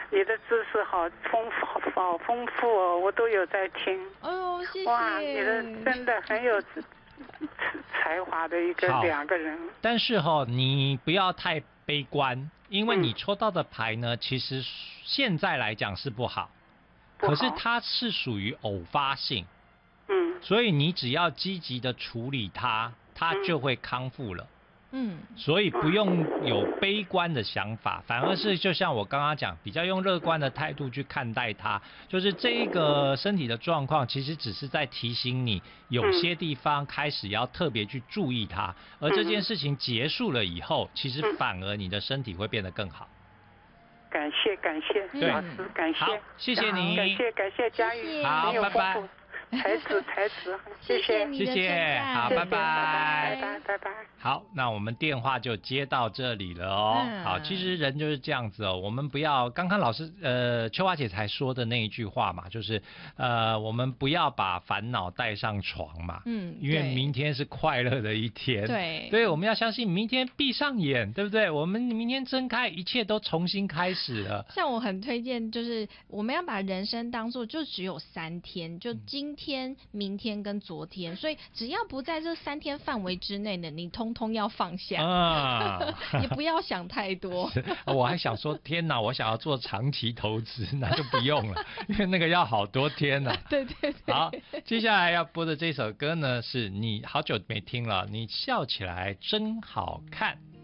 你的知识好丰富哦，我都有在听。 哦，谢谢。 哇，你的真的很有才华的两个人。 但是你不要太悲观，因为你抽到的牌呢，其实现在来讲是不好，可是它是属于偶发性。所以你只要积极的处理它，它就会康复了。所以不用有悲观的想法，反而是就像我刚刚讲，比较用乐观的态度去看待它。就是这一个身体的状况，其实只是在提醒你，有些地方开始要特别去注意它。而这件事情结束了以后，其实反而你的身体会变得更好。 感谢老师，感谢。 好，谢谢你。 感谢佳玉。 好，拜拜。 才子，谢谢，好，拜拜。 拜拜。 好，那我们电话就接到这里了哦。好，其实人就是这样子哦，我们不要刚刚老师秋华姐才说的那一句话嘛，就是我们不要把烦恼带上床嘛，因为明天是快乐的一天，对，我们要相信明天闭上眼，对不对？我们明天睁开，一切都重新开始了。 像我很推荐，就是我们要把人生当作就只有3天，就今天、明天跟昨天，所以只要不在这3天范围之内的，你通通要放下也不要想太多。 我还想说，天哪，我想要做长期投资，那就不用了，因为那个要好多天呢。 对。 好，接下来要播的这首歌呢，是你好久没听了，你笑起来真好看。